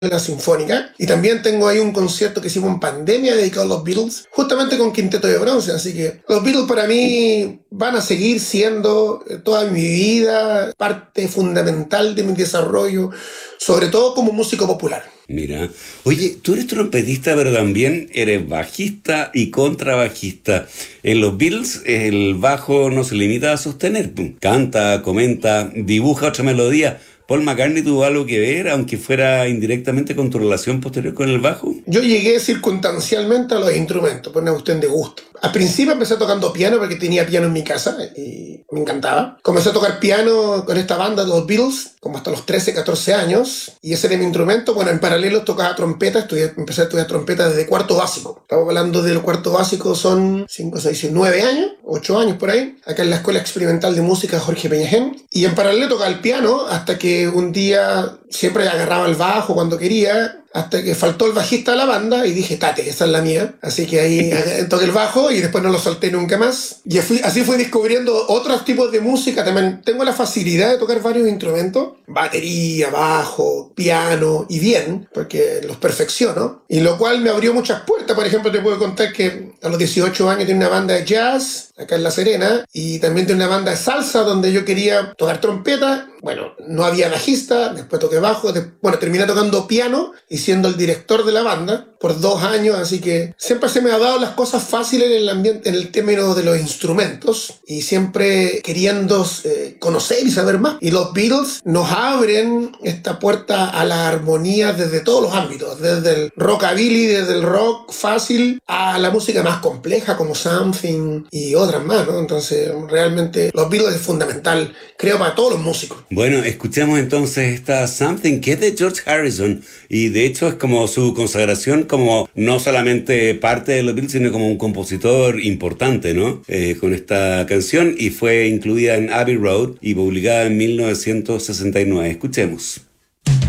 la Sinfónica, y también tengo ahí un concierto que hicimos en pandemia dedicado a los Beatles, justamente con Quinteto de Bronce, así que los Beatles para mí van a seguir siendo toda mi vida parte fundamental de mi desarrollo, sobre todo como músico popular. Mira, oye, tú eres trompetista, pero también eres bajista y contrabajista. En los Beatles el bajo no se limita a sostener, canta, comenta, dibuja otra melodía. ¿Paul McCartney tuvo algo que ver, aunque fuera indirectamente, con tu relación posterior con el bajo? Yo llegué circunstancialmente a los instrumentos, por una cuestión de gusto. Al principio empecé tocando piano porque tenía piano en mi casa y me encantaba. Comencé a tocar piano con esta banda de los Beatles, como hasta los 13, 14 años, y ese era mi instrumento. Bueno, en paralelo tocaba trompeta, empecé a estudiar trompeta desde cuarto básico. Estamos hablando del cuarto básico, son 5, 6, 9 años, 8 años por ahí, acá en la Escuela Experimental de Música Jorge Peñajén. Y en paralelo tocaba el piano hasta que un día siempre agarraba el bajo cuando quería, hasta que faltó el bajista de la banda y dije, tate, esa es la mía. Así que ahí toqué el bajo y después no lo solté nunca más. Y así fui descubriendo otros tipos de música. También tengo la facilidad de tocar varios instrumentos. Batería, bajo, piano y bien, porque los perfecciono. Y lo cual me abrió muchas puertas. Por ejemplo, te puedo contar que a los 18 años tenía una banda de jazz acá en La Serena y también tenía una banda de salsa donde yo quería tocar trompeta. Bueno, no había bajista, después toqué bajo, terminé tocando piano y siendo el director de la banda por 2 años, así que siempre se me ha dado las cosas fáciles en el ambiente, en el término de los instrumentos y siempre queriendo conocer y saber más. Y los Beatles nos abren esta puerta a la armonía desde todos los ámbitos, desde el rockabilly, desde el rock fácil a la música más compleja como Something y otras más, ¿no? Entonces realmente los Beatles es fundamental, creo, para todos los músicos. Bueno, escuchemos entonces esta Something, que es de George Harrison, y de hecho es como su consagración como no solamente parte de los Beatles, sino como un compositor importante, ¿no? Con esta canción, y fue incluida en Abbey Road y publicada en 1969. Escuchemos.